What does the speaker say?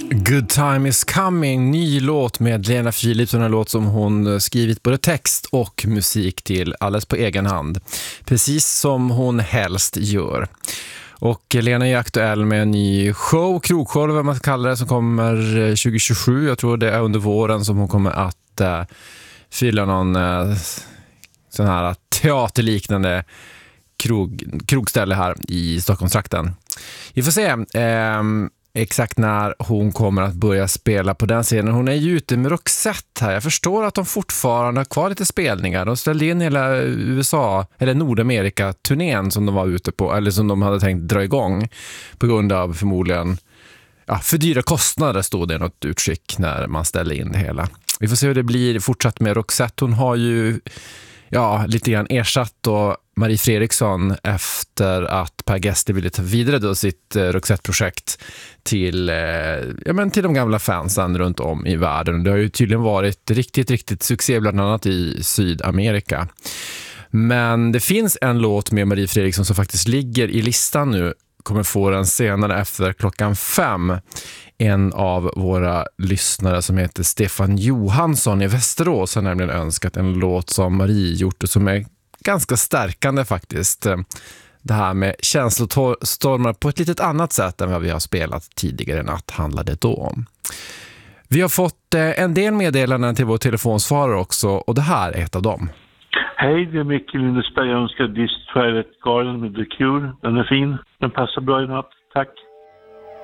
Good time is coming, ny låt med Lena Philipsson, en låt som hon skrivit både text och musik till alldeles på egen hand. Precis som hon helst gör. Och Lena är aktuell med en ny show, krogshow eller vad man kallar det, som kommer 2027. Jag tror det är under våren som hon kommer att fylla någon sån här teaterliknande krogställe här i Stockholmstrakten. Vi får se exakt när hon kommer att börja spela på den scenen. Hon är ju ute med Roxette här. Jag förstår att de fortfarande har kvar lite spelningar. De ställde in hela USA, eller Nordamerika-turnén som de var ute på, eller som de hade tänkt dra igång på grund av förmodligen för dyra kostnader, stod det något utskick när man ställde in det hela. Vi får se hur det blir fortsatt med Roxette. Hon har ju lite grann ersatt då Marie Fredriksson efter att Per Gessle ville ta vidare då sitt Roxette-projekt till de gamla fansen runt om i världen. Det har ju tydligen varit riktigt succé bland annat i Sydamerika. Men det finns en låt med Marie Fredriksson som faktiskt ligger i listan nu, kommer få den senare efter 5:00. En av våra lyssnare som heter Stefan Johansson i Västerås har nämligen önskat en låt som Marie gjort och som är ganska stärkande faktiskt. Det här med känslostormar på ett litet annat sätt än vad vi har spelat tidigare natt handlade då om. Vi har fått en del meddelanden till vår telefonsvarare också, och det här är ett av dem. Hej, det är Micke Lindesberg. Jag önskar This Twilight Garden med The Cure. Den är fin. Den passar bra i natt. Tack.